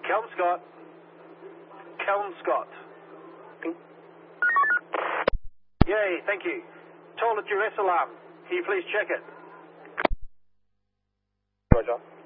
Kelmscott. Kelmscott. Yay, thank you. Toilet duress alarm. Can you please check it? Roger.